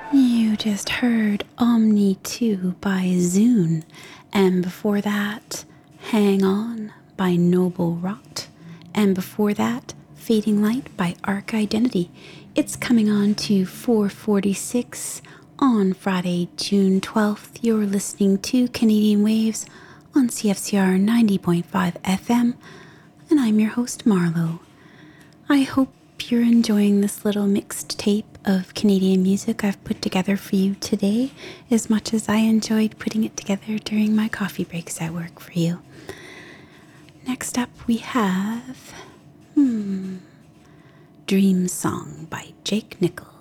You just heard Omni 2 by Zune, and before that, Hang On by Noble Rot, and before that, Fading Light by Arc Identity. It's coming on to 4:46 on Friday, June 12th. You're listening to Canadian Waves on CFCR 90.5 FM, and I'm your host, Marlo. I hope you're enjoying this little mixed tape of Canadian music I've put together for you today as much as I enjoyed putting it together during my coffee breaks at work for you. Next up we have Dream Song by Jake Nichols.